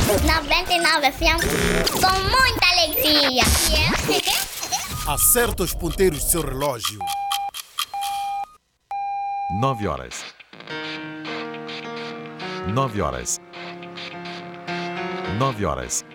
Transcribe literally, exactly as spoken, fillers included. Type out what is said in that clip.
noventa e nove F M, com muita alegria. Acerta os ponteiros do seu relógio. Nove horas. Nove horas. Nove horas.